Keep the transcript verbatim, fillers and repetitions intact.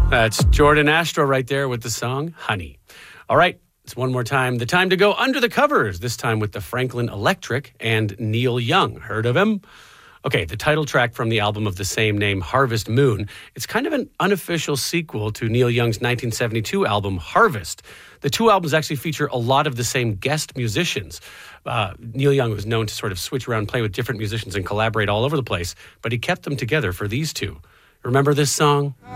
That's Jordan Astro right there with the song Honey. All right, it's one more time. The time to go under the covers, this time with the Franklin Electric and Neil Young. Heard of him? Okay, the title track from the album of the same name, Harvest Moon. It's kind of an unofficial sequel to Neil Young's nineteen seventy-two album, Harvest. The two albums actually feature a lot of the same guest musicians. Uh, Neil Young was known to sort of switch around, play with different musicians and collaborate all over the place, but he kept them together for these two. Remember this song?